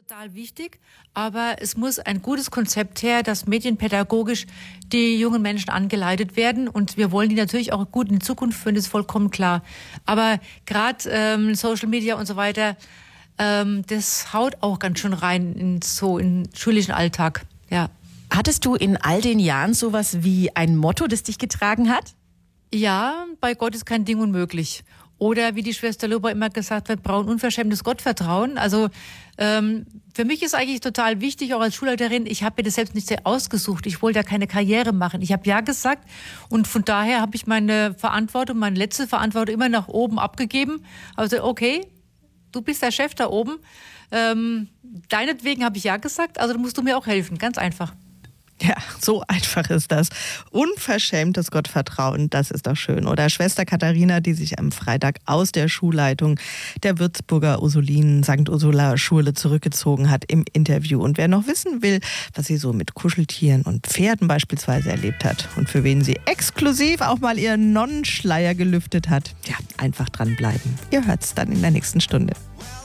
Total wichtig, aber es muss ein gutes Konzept her, dass medienpädagogisch die jungen Menschen angeleitet werden und wir wollen die natürlich auch gut in die Zukunft führen, das ist vollkommen klar. Aber gerade Social Media und so weiter, das haut auch ganz schön rein in den schulischen Alltag, ja. Hattest du in all den Jahren sowas wie ein Motto, das dich getragen hat? Ja, bei Gott ist kein Ding unmöglich. Oder wie die Schwester Lober immer gesagt hat, brauchen unverschämtes Gottvertrauen. Also für mich ist eigentlich total wichtig, auch als Schulleiterin, ich habe mir das selbst nicht sehr ausgesucht. Ich wollte ja keine Karriere machen. Ich habe ja gesagt und von daher habe ich meine Verantwortung, meine letzte Verantwortung immer nach oben abgegeben. Also okay, du bist der Chef da oben. Deinetwegen habe ich ja gesagt, also musst du mir auch helfen. Ganz einfach. Ja, so einfach ist das. Unverschämtes Gottvertrauen, das ist doch schön. Oder Schwester Katharina, die sich am Freitag aus der Schulleitung der Würzburger St. Ursula Schule zurückgezogen hat im Interview. Und wer noch wissen will, was sie so mit Kuscheltieren und Pferden beispielsweise erlebt hat und für wen sie exklusiv auch mal ihren Nonnenschleier gelüftet hat, ja, einfach dranbleiben. Ihr hört's dann in der nächsten Stunde.